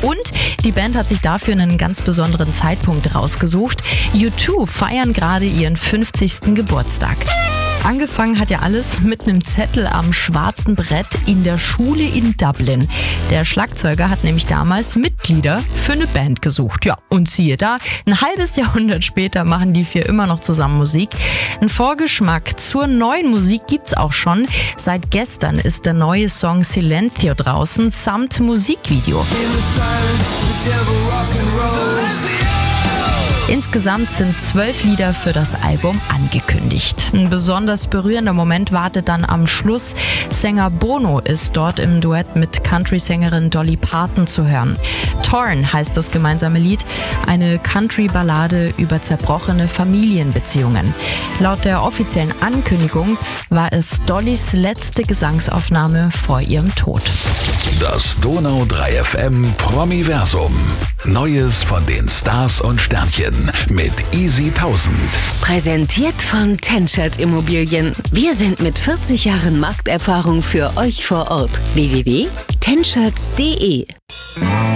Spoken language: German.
Und die Band hat sich dafür einen ganz besonderen Zeitpunkt rausgesucht. U2 feiern gerade ihren 50. Geburtstag. Angefangen hat ja alles mit einem Zettel am schwarzen Brett in der Schule in Dublin. Der Schlagzeuger hat nämlich damals Mitglieder für eine Band gesucht. Ja, und siehe da, ein halbes Jahrhundert später machen die 4 immer noch zusammen Musik. Ein Vorgeschmack zur neuen Musik gibt's auch schon. Seit gestern ist der neue Song Silencio draußen, samt Musikvideo. Insgesamt sind 12 Lieder für das Album angekündigt. Ein besonders berührender Moment wartet dann am Schluss. Sänger Bono ist dort im Duett mit Country-Sängerin Dolly Parton zu hören. Torn heißt das gemeinsame Lied, eine Country-Ballade über zerbrochene Familienbeziehungen. Laut der offiziellen Ankündigung war es Dollys letzte Gesangsaufnahme vor ihrem Tod. Das Donau 3 FM Promiversum. Neues von den Stars und Sternchen mit Easy 1000. Präsentiert von Tenschert Immobilien. Wir sind mit 40 Jahren Markterfahrung für euch vor Ort. www.tenschert.de